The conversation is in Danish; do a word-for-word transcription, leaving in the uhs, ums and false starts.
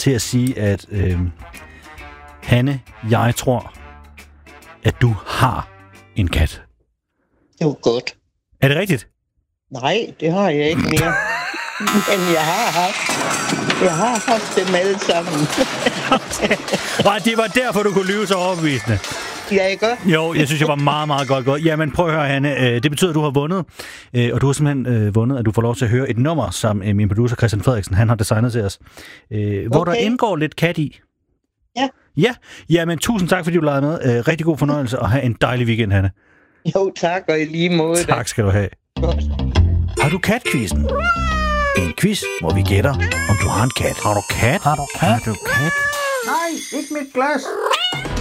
til at sige, at øh, Hanne, jeg tror, at du har en kat. Det var godt. Er det rigtigt? Nej, det har jeg ikke mere. Men jeg har haft, jeg har haft dem alle sammen. Nej, det var derfor, du kunne lyve så overbevisende. Ja, jeg gør. Jo, jeg synes, jeg var meget, meget godt gået. Jamen, prøv at høre, Hanne. Det betyder, at du har vundet. Og du har simpelthen vundet, at du får lov til at høre et nummer, som min producer Christian Frederiksen, han har designet til os. Hvor okay. der indgår lidt kat i. Ja. Ja, jamen tusind tak, fordi du lavede med. Rigtig god fornøjelse, og have en dejlig weekend, Hanne. Jo, tak, og i lige måde. Tak skal du have. Godt. Har du katquizzen? En quiz, hvor vi gætter, om du har en kat. Har du kat? Har du kat? Har du kat? Nej, ikke mit glas.